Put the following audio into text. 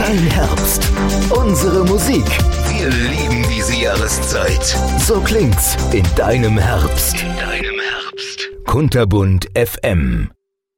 Dein Herbst. Unsere Musik. Wir lieben diese Jahreszeit. So klingt's in deinem Herbst. Kunterbunt FM.